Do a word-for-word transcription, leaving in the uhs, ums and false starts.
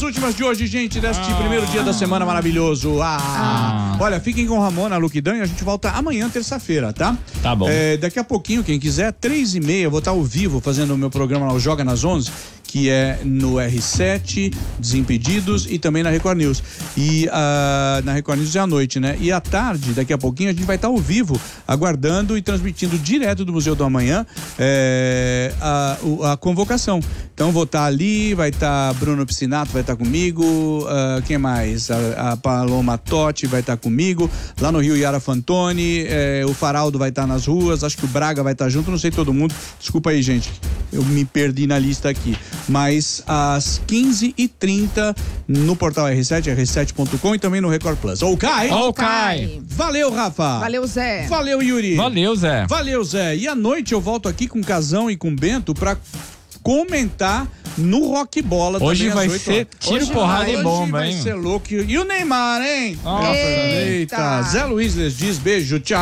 últimas de hoje, gente, deste ah. primeiro dia da semana maravilhoso. Ah. ah. Olha, fiquem com o Ramon na Luquidan e a gente volta amanhã, terça-feira, tá? Tá bom. É, daqui a pouquinho, quem quiser, três e meia, eu vou estar ao vivo fazendo o meu programa lá, o Joga nas onze, que é no R sete, Desimpedidos e também na Record News. E uh, na Record News é à noite, né? E à tarde, daqui a pouquinho, a gente vai estar ao vivo, aguardando e transmitindo direto do Museu do Amanhã é, a, a convocação. Então vou estar ali, vai estar Bruno Piscinato, vai estar comigo, uh, quem mais? A, a Paloma Totti vai estar comigo, lá no Rio Yara Fantoni, é, o Faraldo vai estar nas ruas, acho que o Braga vai estar junto, não sei todo mundo, desculpa aí, gente, eu me perdi na lista aqui. Mas às quinze e trinta no portal R sete, R sete ponto com e também no Record Plus. Ok? Ok. Valeu, Rafa. Valeu, Zé. Valeu, Yuri. Valeu, Zé. Valeu, Zé. E à noite eu volto aqui com o Casão e com o Bento pra comentar no Rock Bola. Hoje vai ser tiro, porrada e bomba, hein? Hoje vai ser louco. E o Neymar, hein? Nossa. Eita. Eita. Zé Luiz les diz beijo, tchau.